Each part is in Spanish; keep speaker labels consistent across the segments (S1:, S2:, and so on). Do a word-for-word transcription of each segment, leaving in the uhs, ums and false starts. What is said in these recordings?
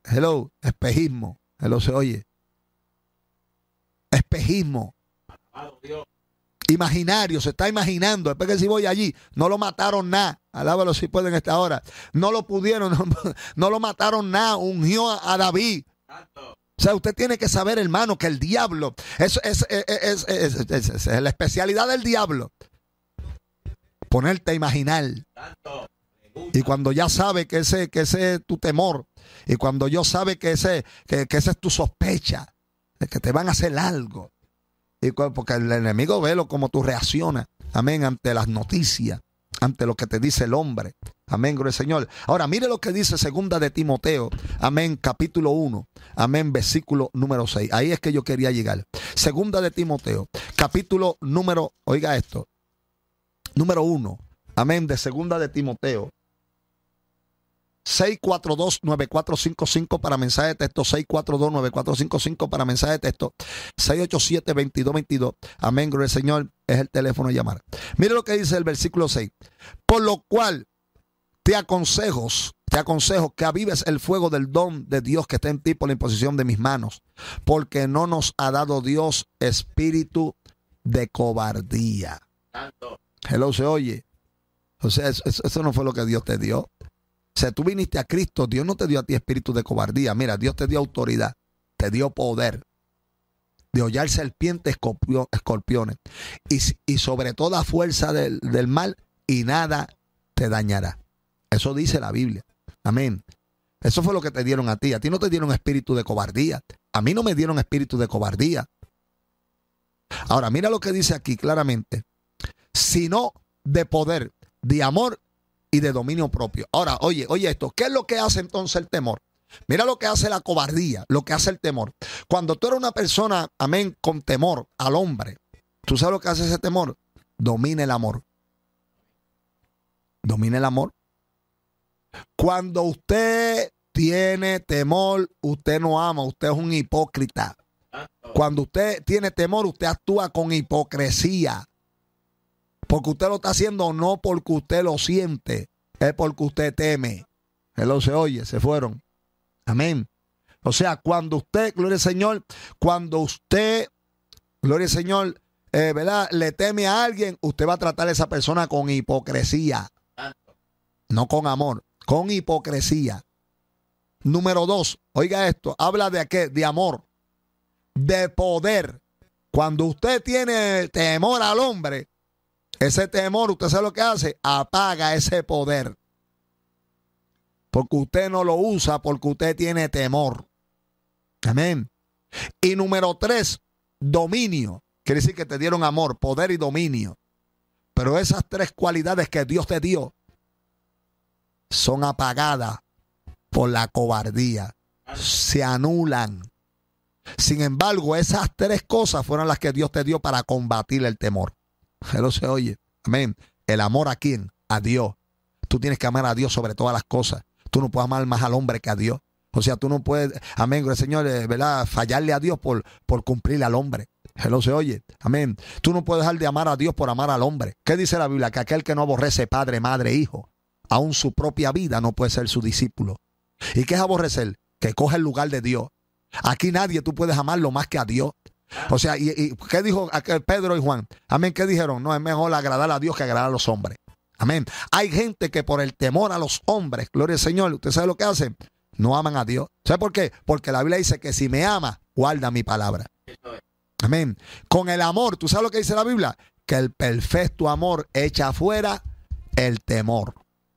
S1: Hello, espejismo. Hello, se oye. Espejismo. Imaginario, se está imaginando. Después que si voy allí, no lo mataron nada. Alábalo si pueden a esta hora. No lo pudieron, no, no lo mataron nada. Ungió a, a David. O sea, usted tiene que saber, hermano, que el diablo, es, es, es, es, es, es, es, es la especialidad del diablo. Ponerte a imaginar. Y cuando ya sabe que ese, que ese es tu temor, y cuando yo sabe que ese, que, que esa es tu sospecha, de que te van a hacer algo, y porque el enemigo ve lo como tú reaccionas, amén, ante las noticias, ante lo que te dice el hombre, amén, gloria al Señor. Ahora mire lo que dice segunda de Timoteo, amén, capítulo uno, amén, versículo número seis. Ahí es que yo quería llegar. Segunda de Timoteo, capítulo número, oiga esto, número uno, amén, de segunda de Timoteo. seis cuatro dos, nueve cuatro cinco cinco para mensaje de texto, seis cuatro dos, nueve cuatro cinco cinco para mensaje de texto, seis ocho siete, veintidós veintidós. Amén, gloria al Señor, es el teléfono de llamar. Mire lo que dice el versículo seis. Por lo cual te aconsejo, te aconsejo que avives el fuego del don de Dios que está en ti por la imposición de mis manos, porque no nos ha dado Dios espíritu de cobardía. Tanto. Hello, se oye. O sea, eso, eso no fue lo que Dios te dio. O sea, tú viniste a Cristo, Dios no te dio a ti espíritu de cobardía. Mira, Dios te dio autoridad, te dio poder de hollar serpientes, escorpio, escorpiones y, y sobre toda fuerza del, del mal, y nada te dañará. Eso dice la Biblia. Amén. Eso fue lo que te dieron a ti. A ti no te dieron espíritu de cobardía. A mí no me dieron espíritu de cobardía. Ahora, mira lo que dice aquí claramente. Sino de poder, de amor y de dominio propio. Ahora, oye, oye esto, ¿qué es lo que hace entonces el temor? Mira lo que hace la cobardía, lo que hace el temor. Cuando tú eres una persona, amén, con temor al hombre, ¿tú sabes lo que hace ese temor? Domina el amor. Domina el amor. Cuando usted tiene temor, usted no ama, usted es un hipócrita. Cuando usted tiene temor, usted actúa con hipocresía. Porque usted lo está haciendo no porque usted lo siente, es porque usted teme. Él lo se oye, se fueron. Amén. O sea, cuando usted, gloria al Señor, cuando usted, gloria al Señor, eh, ¿verdad?, le teme a alguien, usted va a tratar a esa persona con hipocresía. No con amor, con hipocresía. Número dos, oiga esto, habla de qué, de amor, de poder. Cuando usted tiene temor al hombre, ese temor, usted sabe lo que hace, apaga ese poder. Porque usted no lo usa, porque usted tiene temor. Amén. Y número tres, dominio. Quiere decir que te dieron amor, poder y dominio. Pero esas tres cualidades que Dios te dio son apagadas por la cobardía. Se anulan. Sin embargo, esas tres cosas fueron las que Dios te dio para combatir el temor. Eso se oye. Amén. El amor a quién? A Dios. Tú tienes que amar a Dios sobre todas las cosas. Tú no puedes amar más al hombre que a Dios. O sea, tú no puedes, amén, Señor, ¿verdad?, fallarle a Dios por, por cumplirle al hombre. Eso se oye. Amén. Tú no puedes dejar de amar a Dios por amar al hombre. ¿Qué dice la Biblia? Que aquel que no aborrece padre, madre, hijo, aún su propia vida, no puede ser su discípulo. ¿Y qué es aborrecer? Que coge el lugar de Dios. Aquí nadie tú puedes amarlo más que a Dios. O sea, ¿y, y qué dijo aquel Pedro y Juan? Amén, ¿qué dijeron? No, es mejor agradar a Dios que agradar a los hombres. Amén. Hay gente que por el temor a los hombres, gloria al Señor, ¿usted sabe lo que hacen? No aman a Dios. ¿Sabe por qué? Porque la Biblia dice que si me ama, guarda mi palabra. Amén. Con el amor, ¿tú sabes lo que dice la Biblia? Que el perfecto amor echa afuera el temor.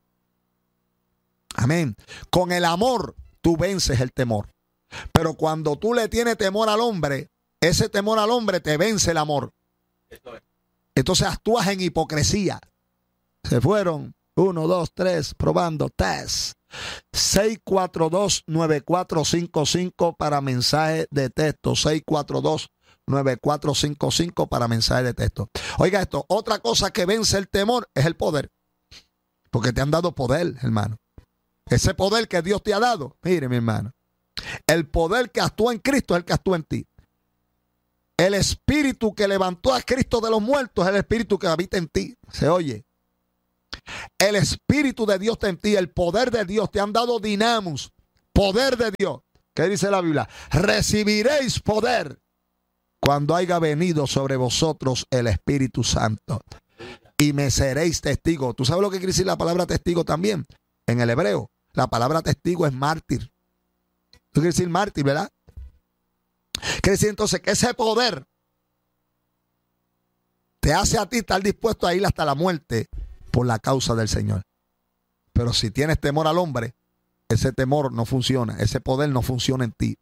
S1: Amén. Con el amor tú vences el temor. Pero cuando tú le tienes temor al hombre, ese temor al hombre te vence el amor. Entonces actúas en hipocresía. Se fueron. Uno, dos, tres, probando. Test. seis cuatro dos, nueve cuatro cinco cinco para mensaje de texto. seis cuatro dos, nueve cuatro cinco cinco para mensaje de texto. Oiga esto. Otra cosa que vence el temor es el poder. Porque te han dado poder, hermano. Ese poder que Dios te ha dado. Mire, mi hermano. El poder que actúa en Cristo es el que actúa en ti. El espíritu que levantó a Cristo de los muertos es el espíritu que habita en ti. Se oye. El espíritu de Dios está en ti. El poder de Dios te han dado dinamos Poder de Dios. ¿Qué dice la Biblia? Recibiréis poder cuando haya venido sobre vosotros el Espíritu Santo. Y me seréis testigo. ¿Tú sabes lo que quiere decir la palabra testigo también? En el hebreo, la palabra testigo es mártir. ¿Tú quieres decir mártir, verdad? Quiere decir entonces que ese poder te hace a ti estar dispuesto a ir hasta la muerte por la causa del Señor. Pero si tienes temor al hombre, ese temor no funciona, ese poder no funciona en ti,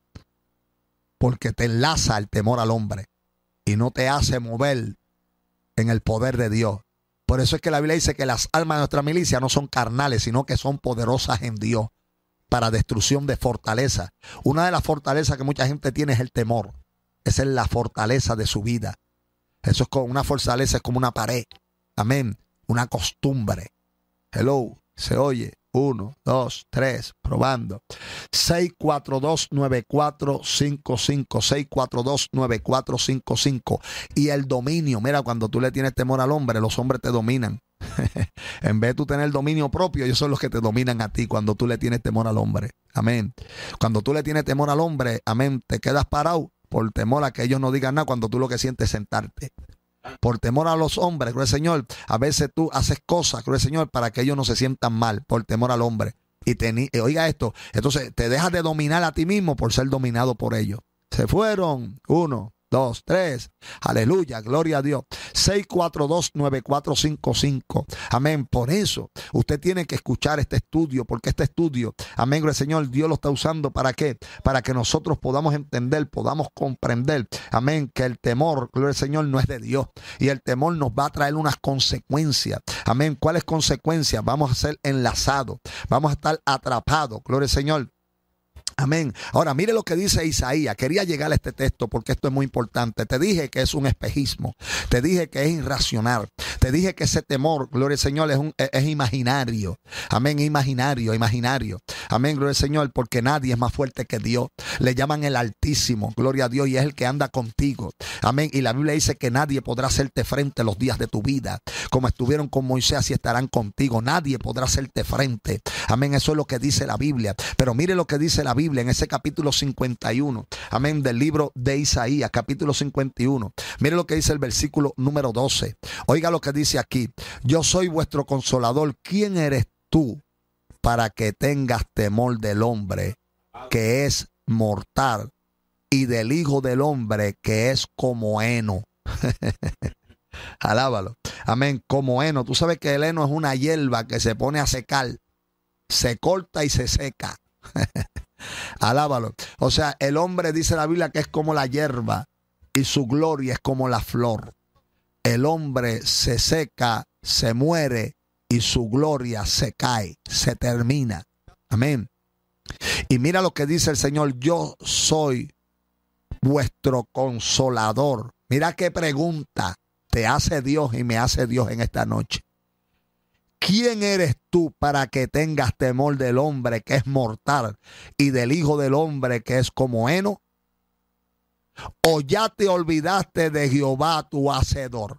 S1: porque te enlaza el temor al hombre y no te hace mover en el poder de Dios. Por eso es que la Biblia dice que las almas de nuestra milicia no son carnales, sino que son poderosas en Dios para destrucción de fortaleza. Una de las fortalezas que mucha gente tiene es el temor. Esa es la fortaleza de su vida. Eso es como una fortaleza, es como una pared. Amén. Una costumbre. Hello. Se oye. Uno, dos, tres, probando. seis cuatro dos, nueve cuatro cinco cinco. seis cuatro dos, nueve cuatro cinco cinco. Y el dominio. Mira, cuando tú le tienes temor al hombre, los hombres te dominan. En vez de tú tener dominio propio, ellos son los que te dominan a ti cuando tú le tienes temor al hombre. Amén. Cuando tú le tienes temor al hombre, amén, te quedas parado por temor a que ellos no digan nada cuando tú lo que sientes es sentarte. Por temor a los hombres, creo el Señor, a veces tú haces cosas, creo el Señor, para que ellos no se sientan mal, por temor al hombre. Y te, oiga esto, entonces te dejas de dominar a ti mismo por ser dominado por ellos. Se fueron, uno, dos, tres, aleluya, gloria a Dios. seis cuatro dos, nueve cuatro cinco cinco. Amén. Por eso usted tiene que escuchar este estudio, porque este estudio, amén, gloria al Señor, Dios lo está usando ¿para qué? Para que nosotros podamos entender, podamos comprender, amén, que el temor, gloria al Señor, no es de Dios. Y el temor nos va a traer unas consecuencias. Amén. ¿Cuáles consecuencias? Vamos a ser enlazados, vamos a estar atrapados, gloria al Señor. Amén. Ahora, mire lo que dice Isaías. Quería llegar a este texto porque esto es muy importante. Te dije que es un espejismo. Te dije que es irracional. Te dije que ese temor, gloria al Señor, es, un, es, es imaginario. Amén, imaginario, imaginario. Amén, gloria al Señor, porque nadie es más fuerte que Dios. Le llaman el Altísimo, gloria a Dios, y es el que anda contigo. Amén. Y la Biblia dice que nadie podrá hacerte frente los días de tu vida. Como estuvieron con Moisés, así estarán contigo. Nadie podrá hacerte frente. Amén, eso es lo que dice la Biblia. Pero mire lo que dice la Biblia en ese capítulo cincuenta y uno, amén, del libro de Isaías, capítulo cincuenta y uno. Mire lo que dice el versículo número doce. Oiga lo que dice aquí: yo soy vuestro consolador. ¿Quién eres tú para que tengas temor del hombre que es mortal y del hijo del hombre que es como heno? Alábalo. Amén, como heno. Tú sabes que el heno es una hierba que se pone a secar, se corta y se seca. Alábalo. O sea, el hombre, dice la Biblia, que es como la hierba y su gloria es como la flor. El hombre se seca, se muere y su gloria se cae, se termina. Amén. Y mira lo que dice el Señor: yo soy vuestro consolador. Mira qué pregunta te hace Dios y me hace Dios en esta noche. ¿Quién eres tú para que tengas temor del hombre que es mortal y del hijo del hombre que es como heno? ¿O ya te olvidaste de Jehová tu hacedor?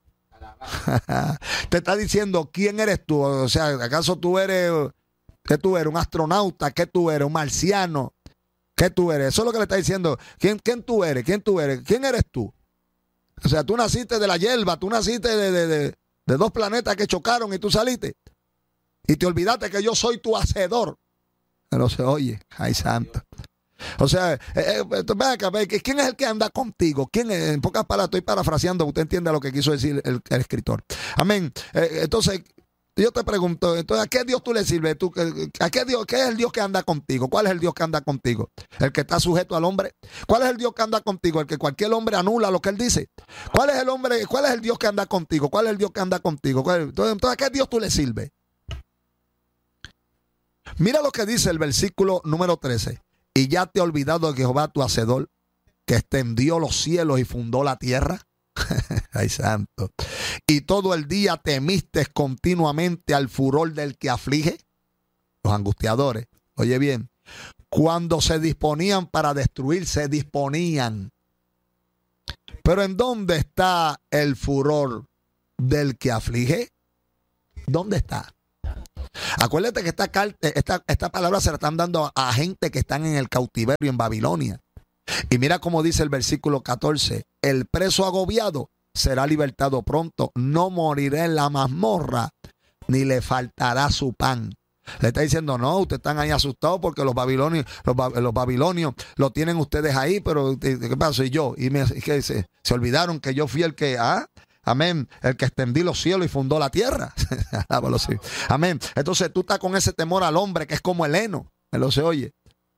S1: Te está diciendo quién eres tú. O sea, ¿acaso tú eres, qué tú eres? ¿Un astronauta? ¿Qué tú eres? ¿Un marciano? ¿Qué tú eres? Eso es lo que le está diciendo. ¿Quién, quién tú eres? ¿Quién tú eres? ¿Quién eres tú? O sea, tú naciste de la hierba, tú naciste de, de, de, de dos planetas que chocaron y tú saliste. Y te olvidaste que yo soy tu hacedor. Pero se oye, ay santo. O sea, eh, eh, ven acá, ve, ¿quién es el que anda contigo? ¿Quién es? En pocas palabras, estoy parafraseando, usted entiende lo que quiso decir el, el escritor. Amén. Eh, entonces, yo te pregunto, entonces, ¿a qué Dios tú le sirves? ¿Tú, ¿A qué Dios, qué es el Dios que anda contigo? ¿Cuál es el Dios que anda contigo? ¿El que está sujeto al hombre? ¿Cuál es el Dios que anda contigo? ¿El que cualquier hombre anula lo que él dice? ¿Cuál es el hombre? ¿Cuál es el Dios que anda contigo? ¿Cuál es el Dios que anda contigo? Entonces, entonces ¿a qué Dios tú le sirves? Mira lo que dice el versículo número trece. Y ya te he olvidado de Jehová tu hacedor, que extendió los cielos y fundó la tierra. Ay, santo. Y todo el día temiste continuamente al furor del que aflige. Los angustiadores. Oye bien. Cuando se disponían para destruir, se disponían. Pero ¿en dónde está el furor del que aflige? ¿Dónde está? Acuérdate que esta, esta, esta palabra se la están dando a, a gente que están en el cautiverio en Babilonia. Y mira cómo dice el versículo catorce. El preso agobiado será libertado pronto. No morirá en la mazmorra, ni le faltará su pan. Le está diciendo, no, ustedes están ahí asustados porque los babilonios, los, los babilonios lo tienen ustedes ahí, pero ¿qué pasa? Y yo, y me, que se, se olvidaron que yo fui el que, ah, amén, el que extendí los cielos y fundó la tierra. Amén. Entonces tú estás con ese temor al hombre que es como el heno, me lo se oye.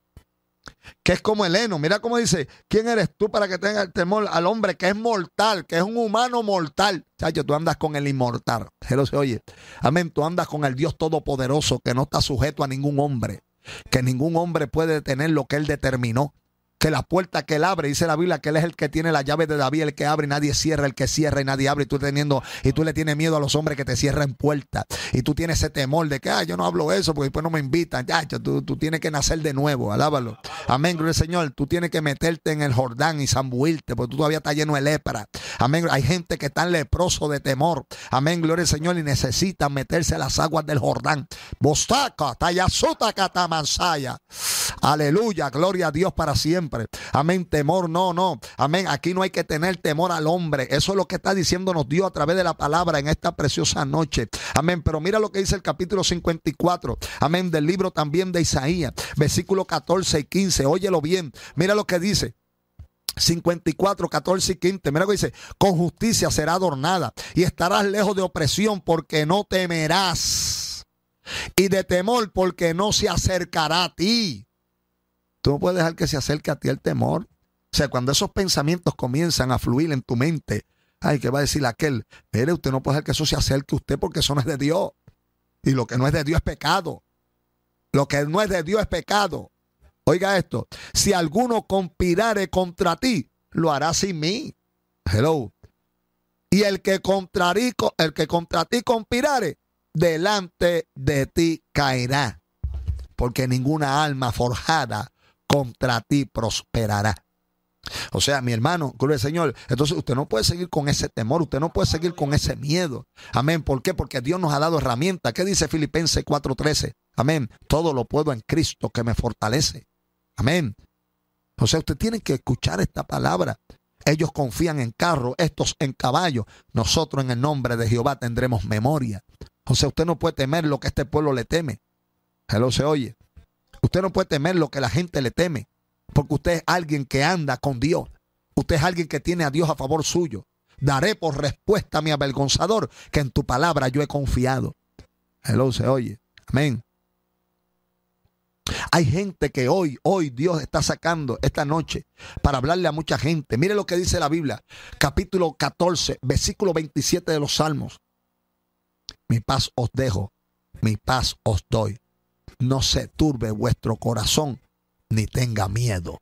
S1: Que es como el heno. Mira cómo dice, ¿quién eres tú para que tengas el temor al hombre que es mortal, que es un humano mortal? Chacho, tú andas con el inmortal. Pero se oye. Amén. Tú andas con el Dios todopoderoso que no está sujeto a ningún hombre, que ningún hombre puede detener lo que él determinó. Que la puerta que él abre, dice la Biblia, que él es el que tiene la llave de David, el que abre y nadie cierra, el que cierra y nadie abre, y tú teniendo, y tú le tienes miedo a los hombres que te cierran puertas, y tú tienes ese temor de que, ah, yo no hablo eso porque después no me invitan. Ya, tú, tú tienes que nacer de nuevo, alábalo. Amén, gloria al Señor. Tú tienes que meterte en el Jordán y zambuirte, porque tú todavía estás lleno de lepra. Amén. Hay gente que está leproso de temor. Amén, gloria al Señor, y necesitan meterse a las aguas del Jordán. Bostaca, tayasuta, catamansaya. Aleluya, gloria a Dios para siempre. Amén, temor, no, no. Amén, aquí no hay que tener temor al hombre. Eso es lo que está diciéndonos Dios a través de la palabra en esta preciosa noche. Amén, pero mira lo que dice el capítulo cincuenta y cuatro. Amén, del libro también de Isaías, versículos catorce y quince. Óyelo bien, mira lo que dice. cincuenta y cuatro, catorce y quince. Mira lo que dice. Con justicia será adornada y estarás lejos de opresión porque no temerás, y de temor porque no se acercará a ti. Tú no puedes dejar que se acerque a ti el temor. O sea, cuando esos pensamientos comienzan a fluir en tu mente, ay, ¿qué va a decir aquel? Mire, usted no puede dejar que eso se acerque a usted porque eso no es de Dios. Y lo que no es de Dios es pecado. Lo que no es de Dios es pecado. Oiga esto. Si alguno conspirare contra ti, lo hará sin mí. Hello. Y el que contra, el que contra ti conspirare, delante de ti caerá. Porque ninguna alma forjada contra ti prosperará. O sea, mi hermano, gloria al Señor. Entonces usted no puede seguir con ese temor, usted no puede seguir con ese miedo. Amén. ¿Por qué? Porque Dios nos ha dado herramientas. ¿Qué dice Filipenses cuatro trece? Amén. Todo lo puedo en Cristo que me fortalece. Amén. O sea, usted tiene que escuchar esta palabra. Ellos confían en carro, estos en caballo. Nosotros en el nombre de Jehová tendremos memoria. O sea, usted no puede temer lo que este pueblo le teme. Hello, se oye. Usted no puede temer lo que la gente le teme, porque usted es alguien que anda con Dios. Usted es alguien que tiene a Dios a favor suyo. Daré por respuesta a mi avergonzador que en tu palabra yo he confiado. Hello, se oye. Amén. Hay gente que hoy, hoy Dios está sacando esta noche para hablarle a mucha gente. Mire lo que dice la Biblia, capítulo catorce, versículo veintisiete de los Salmos. Mi paz os dejo, mi paz os doy. No se turbe vuestro corazón, ni tenga miedo.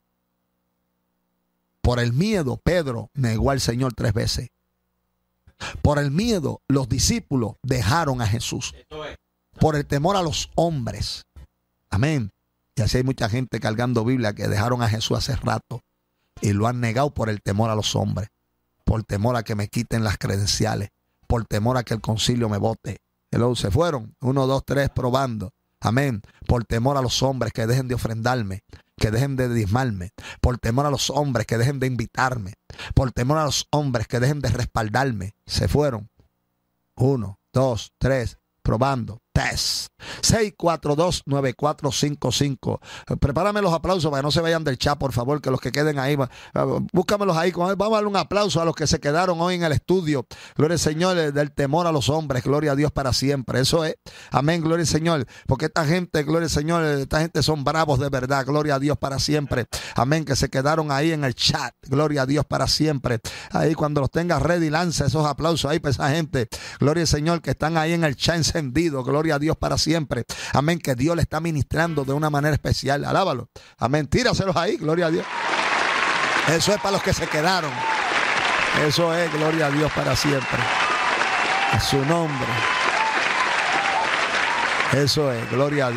S1: Por el miedo, Pedro negó al Señor tres veces. Por el miedo, los discípulos dejaron a Jesús. Por el temor a los hombres. Amén. Y así hay mucha gente cargando Biblia que dejaron a Jesús hace rato y lo han negado por el temor a los hombres. Por temor a que me quiten las credenciales. Por temor a que el concilio me vote. Y luego se fueron. Uno, dos, tres probando. Amén. Por temor a los hombres que dejen de ofrendarme, que dejen de diezmarme. Por temor a los hombres que dejen de invitarme. Por temor a los hombres que dejen de respaldarme. Se fueron. Uno, dos, tres, probando. Test. seis cuatro dos, nueve cuatro cinco cinco. Prepárame los aplausos para que no se vayan del chat, por favor, que los que queden ahí, búscamelos ahí. Vamos a darle un aplauso a los que se quedaron hoy en el estudio. Gloria al Señor, del temor a los hombres. Gloria a Dios para siempre. Eso es. Amén, gloria al Señor. Porque esta gente, gloria al Señor, esta gente son bravos de verdad. Gloria a Dios para siempre. Amén, que se quedaron ahí en el chat. Gloria a Dios para siempre. Ahí cuando los tengas ready, lanza esos aplausos ahí para esa gente. Gloria al Señor, que están ahí en el chat encendido. Gloria Gloria a Dios para siempre. Amén. Que Dios le está ministrando de una manera especial. Alábalo. Amén. Tíraselos ahí. Gloria a Dios. Eso es para los que se quedaron. Eso es. Gloria a Dios para siempre. A su nombre. Eso es. Gloria a Dios.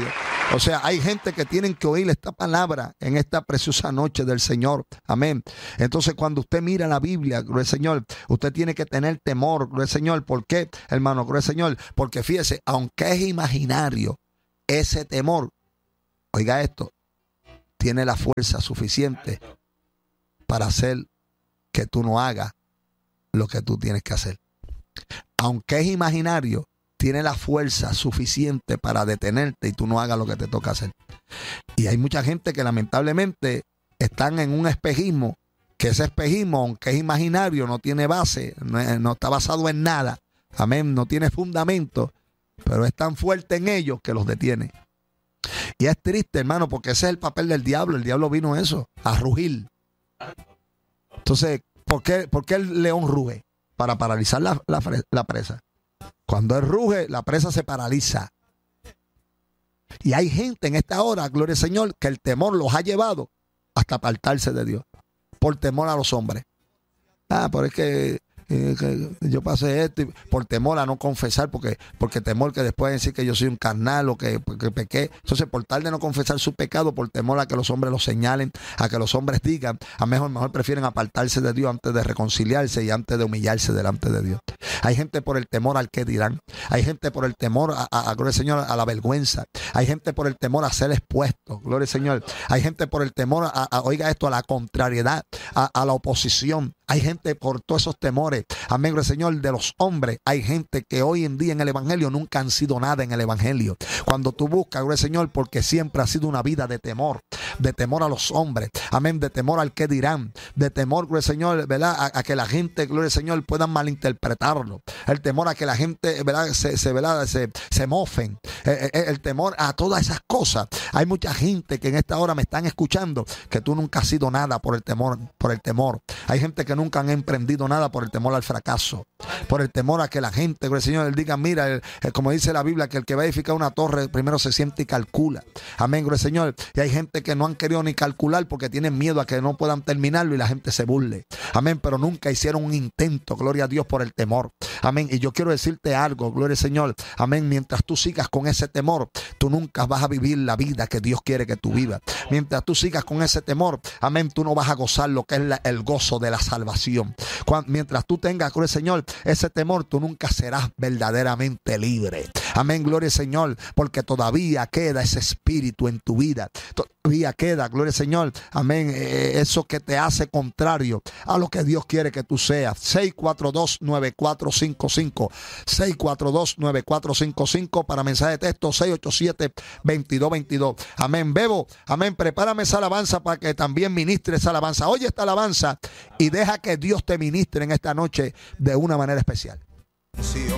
S1: O sea, hay gente que tienen que oír esta palabra en esta preciosa noche del Señor. Amén. Entonces, cuando usted mira la Biblia, gloria al Señor, usted tiene que tener temor, gloria al Señor. ¿Por qué, hermano? Gloria al Señor. Porque fíjese, aunque es imaginario, ese temor, oiga esto, tiene la fuerza suficiente para hacer que tú no hagas lo que tú tienes que hacer. Aunque es imaginario, tiene la fuerza suficiente para detenerte y tú no hagas lo que te toca hacer. Y hay mucha gente que lamentablemente están en un espejismo, que ese espejismo, aunque es imaginario, no tiene base, no, no está basado en nada. Amén, no tiene fundamento, pero es tan fuerte en ellos que los detiene. Y es triste, hermano, porque ese es el papel del diablo. El diablo vino a eso, a rugir. Entonces, ¿por qué, por qué el león ruge? Para paralizar la, la, la presa. Cuando él ruge, la presa se paraliza. Y hay gente en esta hora, gloria al Señor, que el temor los ha llevado hasta apartarse de Dios. Por temor a los hombres. Ah, pero es que, eh, que yo pasé esto y por temor a no confesar, porque, porque temor que después decir que yo soy un carnal o que, que pequé. Entonces, por tal de no confesar su pecado, por temor a que los hombres lo señalen, a que los hombres digan, a mejor, mejor prefieren apartarse de Dios antes de reconciliarse y antes de humillarse delante de Dios. Hay gente por el temor al que dirán. Hay gente por el temor a, a, a gloria al Señor, a la vergüenza. Hay gente por el temor a ser expuesto. Gloria al Señor. Hay gente por el temor a, a oiga esto, a la contrariedad, a, a la oposición. Hay gente por todos esos temores. Amén, gloria al Señor, de los hombres. Hay gente que hoy en día en el evangelio nunca han sido nada en el evangelio. Cuando tú buscas, gloria al Señor, porque siempre ha sido una vida de temor. De temor a los hombres. Amén, de temor al que dirán. De temor, gloria al Señor, ¿verdad? A, a que la gente, gloria al Señor, puedan malinterpretarlo. El temor a que la gente, ¿verdad? Se, se, ¿verdad? se, se mofen. El, el, el temor a todas esas cosas. Hay mucha gente que en esta hora me están escuchando que tú nunca has sido nada por el temor, por el temor. Hay gente que nunca han emprendido nada por el temor al fracaso. Por el temor a que la gente, gloria al Señor, él diga, mira, el, el, como dice la Biblia, que el que va a edificar una torre primero se siente y calcula. Amén, gloria al Señor. Y hay gente que no han querido ni calcular porque tienen miedo a que no puedan terminarlo y la gente se burle. Amén, pero nunca hicieron un intento, gloria a Dios, por el temor. Amén, y yo quiero decirte algo, gloria al Señor. Amén, mientras tú sigas con ese temor, tú nunca vas a vivir la vida que Dios quiere que tú vivas. Mientras tú sigas con ese temor, amén, tú no vas a gozar lo que es la, el gozo de la salvación. Cuando, mientras tú tengas, gloria al Señor, ese temor, tú nunca serás verdaderamente libre. Amén, gloria al Señor, porque todavía queda ese espíritu en tu vida. Todavía queda, gloria al Señor, amén, eh, eso que te hace contrario a lo que Dios quiere que tú seas. seis cuatro dos, nueve cuatro cinco cinco. seis cuatro dos, nueve cuatro cinco cinco para mensaje de texto seis ocho siete, dos dos dos dos. Amén, Bebo, amén, prepárame esa alabanza para que también ministre esa alabanza. Oye esta alabanza y deja que Dios te ministre en esta noche de una manera especial. Sí.